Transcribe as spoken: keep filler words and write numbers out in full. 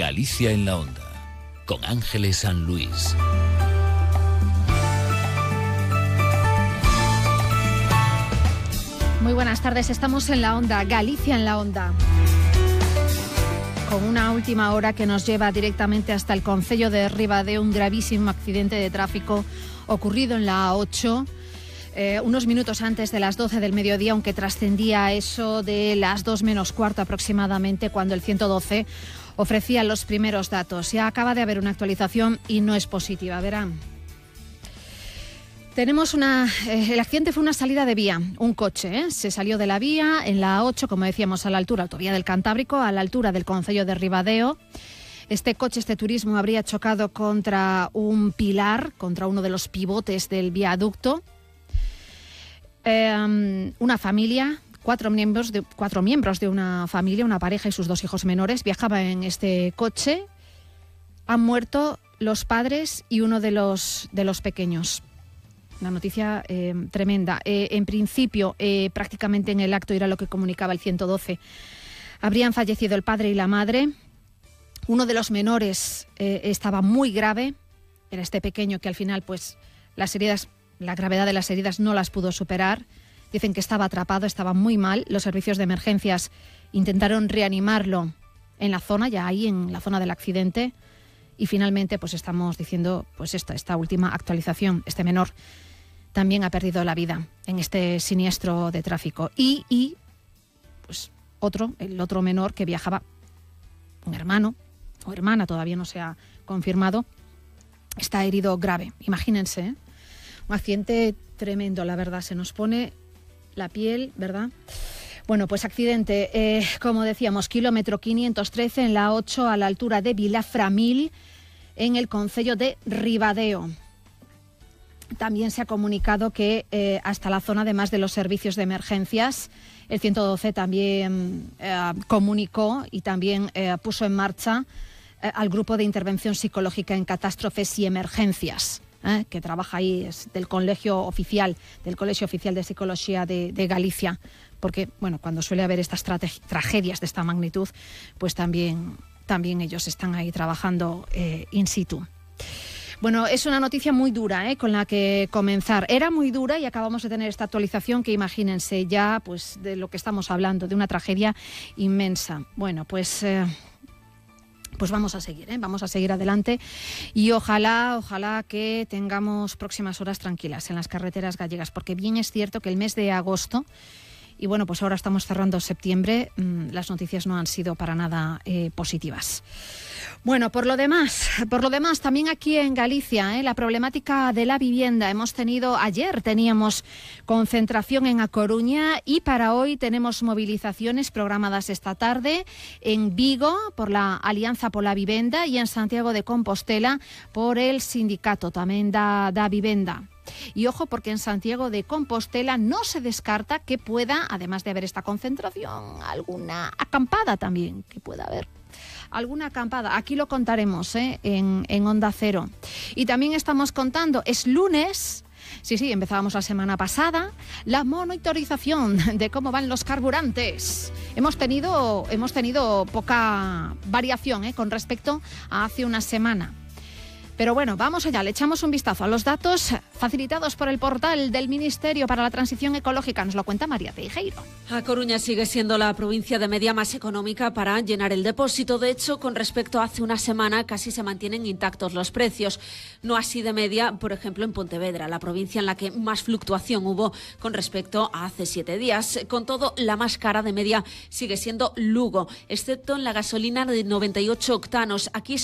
Galicia en la Onda, con Ángeles San Luis. Muy buenas tardes, estamos en la Onda, Galicia en la Onda. Con una última hora que nos lleva directamente hasta el concello de Ribadeo, un gravísimo accidente de tráfico ocurrido en la A ocho, eh, unos minutos antes de las doce del mediodía, aunque trascendía eso de las dos menos cuarto aproximadamente, cuando el ciento doce ofrecía los primeros datos. Ya acaba de haber una actualización y no es positiva, verán. Tenemos una... Eh, el accidente fue una salida de vía, un coche, ¿eh? Se salió de la vía en la A ocho, como decíamos, a la altura, autovía del Cantábrico, a la altura del concello de Ribadeo. Este coche, este turismo, habría chocado contra un pilar, contra uno de los pivotes del viaducto. Eh, una familia, cuatro miembros, de, cuatro miembros de una familia, una pareja y sus dos hijos menores, viajaban en este coche. Han muerto los padres y uno de los, de los pequeños. Una noticia eh, tremenda. Eh, en principio, eh, prácticamente en el acto, era lo que comunicaba el ciento doce, habrían fallecido el padre y la madre. Uno de los menores eh, estaba muy grave, era este pequeño que al final, pues, las heridas, la gravedad de las heridas no las pudo superar. Dicen que estaba atrapado, estaba muy mal. Los servicios de emergencias intentaron reanimarlo en la zona, ya ahí en la zona del accidente. Y finalmente, pues estamos diciendo, pues esta, esta última actualización, este menor también ha perdido la vida en este siniestro de tráfico. Y, y pues otro, el otro menor que viajaba, un hermano o hermana, todavía no se ha confirmado, está herido grave. Imagínense, ¿eh? Un accidente tremendo, la verdad, se nos pone la piel, ¿verdad? Bueno, pues accidente, eh, como decíamos, kilómetro quinientos trece en la A ocho, a la altura de Vilaframil, en el concello de Ribadeo. También se ha comunicado que eh, hasta la zona, además de los servicios de emergencias, el ciento doce también eh, comunicó y también eh, puso en marcha eh, al grupo de intervención psicológica en catástrofes y emergencias, eh, que trabaja ahí, es del colegio oficial, del Colegio Oficial de Psicología de, de Galicia, porque bueno, cuando suele haber estas trage- tragedias de esta magnitud, pues también, también ellos están ahí trabajando eh, in situ. Bueno, es una noticia muy dura, ¿eh?, con la que comenzar. Era muy dura y acabamos de tener esta actualización que, imagínense ya, pues de lo que estamos hablando, de una tragedia inmensa. Bueno, pues... Eh, Pues vamos a seguir, ¿eh? vamos a seguir adelante y ojalá, ojalá que tengamos próximas horas tranquilas en las carreteras gallegas, porque bien es cierto que el mes de agosto, y bueno, pues ahora estamos cerrando septiembre, mmm, las noticias no han sido para nada eh, positivas. Bueno, por lo demás, por lo demás, también aquí en Galicia, ¿eh? la problemática de la vivienda. Hemos tenido, ayer teníamos concentración en A Coruña y para hoy tenemos movilizaciones programadas esta tarde en Vigo por la Alianza pola Vivenda y en Santiago de Compostela por el sindicato tamén da, da Vivenda. Y ojo, porque en Santiago de Compostela no se descarta que pueda, además de haber esta concentración, alguna acampada también, que pueda haber alguna acampada. Aquí lo contaremos ¿eh? en, en Onda Cero. Y también estamos contando, es lunes, sí, sí, empezábamos la semana pasada, la monitorización de cómo van los carburantes. Hemos tenido, hemos tenido poca variación ¿eh? con respecto a hace una semana. Pero bueno, vamos allá, le echamos un vistazo a los datos facilitados por el portal del Ministerio para la Transición Ecológica. Nos lo cuenta María Teijeiro. A Coruña sigue siendo la provincia de media más económica para llenar el depósito. De hecho, con respecto a hace una semana, casi se mantienen intactos los precios. No así de media, por ejemplo, en Pontevedra, la provincia en la que más fluctuación hubo con respecto a hace siete días. Con todo, la más cara de media sigue siendo Lugo, excepto en la gasolina de noventa y ocho octanos. Aquí